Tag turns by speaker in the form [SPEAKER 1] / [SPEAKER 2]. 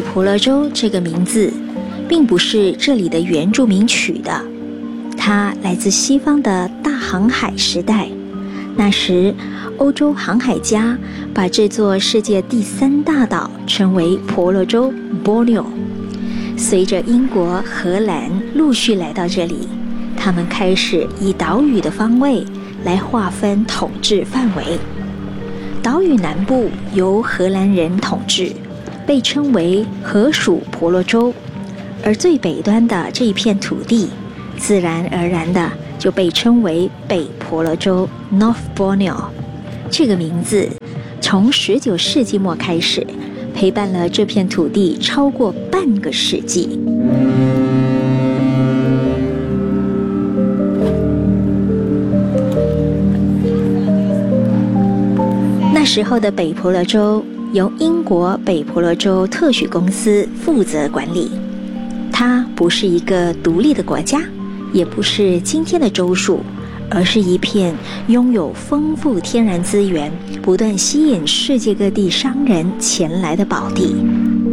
[SPEAKER 1] 婆罗洲这个名字并不是这里的原住民取的，它来自西方的大航海时代。那时欧洲航海家把这座世界第3大岛称为婆罗洲 Borneo。 随着英国、荷兰陆续来到这里，他们开始以岛屿的方位来划分统治范围。岛屿南部由荷兰人统治，被称为荷属婆罗洲，而最北端的这一片土地自然而然的就被称为北婆罗洲 North Borneo。 这个名字从19世纪末开始陪伴了这片土地超过半个世纪。那时候的北婆罗洲由英国北婆罗洲特许公司负责管理，它不是一个独立的国家，也不是今天的州属，而是一片拥有丰富天然资源、不断吸引世界各地商人前来的宝地。